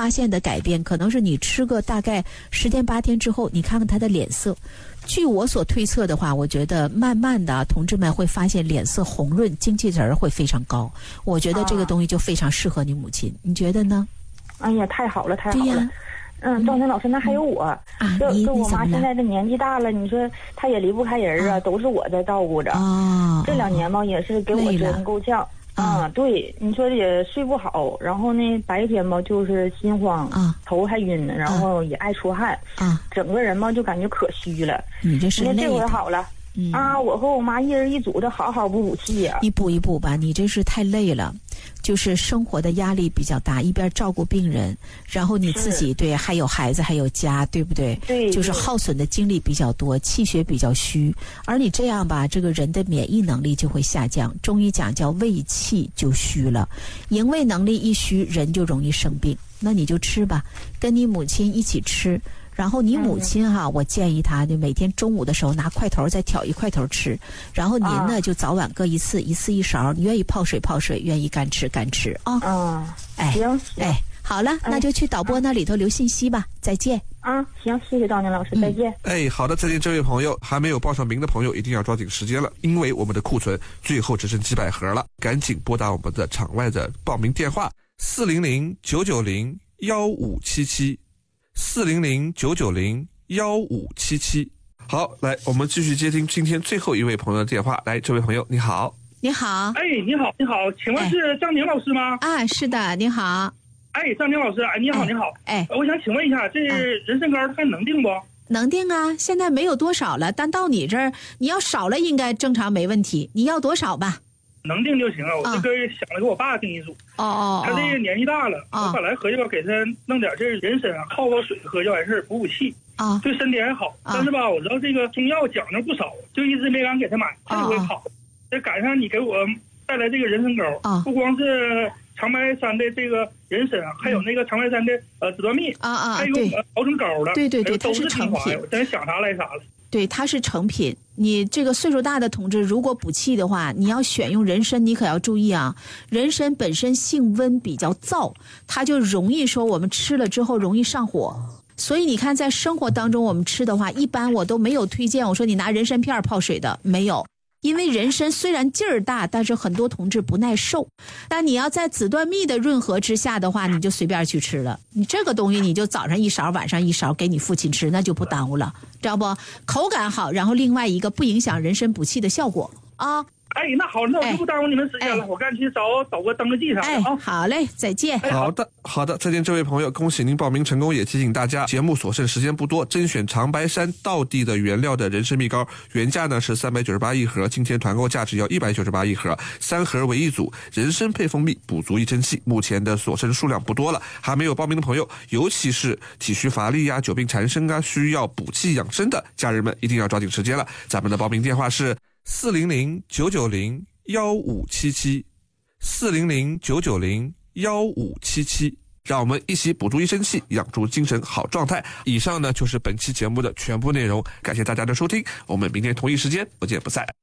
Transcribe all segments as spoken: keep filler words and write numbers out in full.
发现的改变，可能是你吃个大概十天八天之后，你看看他的脸色。据我所推测的话，我觉得慢慢的同志们会发现脸色红润，精气神会非常高。我觉得这个东西就非常适合你母亲，你觉得呢？ 哎呀，太好了，太好了。 对呀。 嗯，赵晨老师，那还有我， 啊、 就就我妈现在这年纪大了，你说她也离不开人啊，啊都是我在照顾着。 哦， 这两年嘛，也是给我折腾够呛。啊、嗯，对，你说也睡不好，然后呢，白天嘛就是心慌，啊，头还晕呢，然后也爱出汗，啊，整个人嘛就感觉可虚了。 你这是累的。 这回好了。嗯、啊，我和我妈一人一组的，好好补补气呀、啊。 一步一步吧，你这是太累了，就是生活的压力比较大，一边照顾病人，然后你自己对还有孩子还有家，对不对？ 对， 就是耗损的精力比较多，气血比较虚，而你这样吧，这个人的免疫能力就会下降。中医讲叫胃气就虚了，营卫能力一虚，人就容易生病。那你就吃吧，跟你母亲一起吃。然后你母亲哈、啊嗯，我建议她就每天中午的时候拿块头再挑一块头吃，然后您呢、啊、就早晚各一次，一次一勺。你愿意泡水泡水，愿意干吃干吃啊。 嗯， 哎， 行， 哎，好了，哎、那就去导播那里头留信息吧。再见。 啊，行，谢谢赵宁老师，再见。 哎，好的，再见，这位朋友，还没有报上名的朋友一定要抓紧时间了，因为我们的库存最后只剩几百盒了，赶紧拨打我们的场外的报名电话四零零九九零幺五七七。四零零九九零幺五七七。好，来，我们继续接听今天最后一位朋友的电话。来，这位朋友，你好。 你好。 哎，你好，你好，请问是张宁老师吗？ 啊，是的，你好。 哎，张宁老师，哎，你好，你好。 哎， 我想请问一下，这人参膏还能定不？ 能定啊，现在没有多少了，但到你这儿，你要少了应该正常没问题。你要多少吧？ 能定就行了，我这个想着给我爸定一组。 哦哦， 他这个年纪大了，哦、我本来合计吧，给他弄点这人参啊，泡泡水喝就完事儿，补补气啊， 对身体还好。啊、但是吧，我知道这个中药讲究不少，就一直没敢给他买。这回好，这赶上你给我带来这个人参膏，啊、不光是长白山的这个人参啊，还有那个长白山的呃紫段蜜啊啊， 还有熬成膏的， 对对对， 都是成品。 我真想啥来啥了。 对，它是成品。你这个岁数大的同志，如果补气的话，你要选用人参，你可要注意啊。人参本身性温，比较燥，它就容易说我们吃了之后容易上火。所以你看，在生活当中我们吃的话，一般我都没有推荐我说你拿人参片泡水的，没有。因为人参虽然劲儿大，但是很多同志不耐受。但你要在紫段蜜的润和之下的话，你就随便去吃了。你这个东西你就早上一勺，晚上一勺给你父亲吃，那就不耽误了，知道不？口感好，然后另外一个不影响人参补气的效果啊。 哎，那好，那我就不耽误你们时间了，哎、我赶紧去找导个登个记啥的啊、 哎。好嘞，再见。 好的，好的，再见，这位朋友，恭喜您报名成功，也提醒大家，节目所剩时间不多，甄选长白山道地的原料的人参蜜膏，原价呢是三百九十八一盒，今天团购价只要一百九十八一盒，三盒为一组，人参配蜂蜜，补足一针气。目前的所剩数量不多了，还没有报名的朋友，尤其是体虚乏力呀、久病缠身啊，需要补气养生的家人们，一定要抓紧时间了。咱们的报名电话是四零零九九零幺五七七，四零零九九零幺五七七，让我们一起补足一身气，养足精神好状态。以上呢就是本期节目的全部内容，感谢大家的收听，我们明天同一时间不见不散。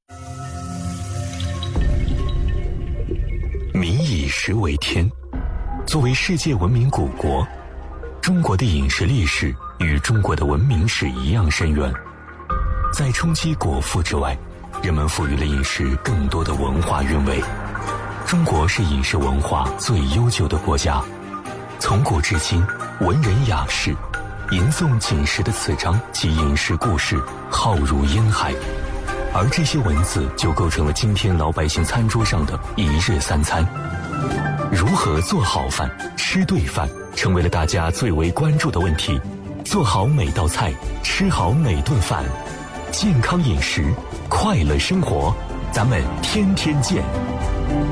民以食为天，作为世界文明古国，中国的饮食历史与中国的文明史一样深远。在冲击果腹之外，人们赋予了饮食更多的文化韵味。中国是饮食文化最悠久的国家，从古至今，文人雅士吟诵锦食的词章及饮食故事浩如烟海，而这些文字就构成了今天老百姓餐桌上的一日三餐。如何做好饭、吃对饭，成为了大家最为关注的问题。做好每道菜，吃好每顿饭，健康饮食，快乐生活，咱们天天见。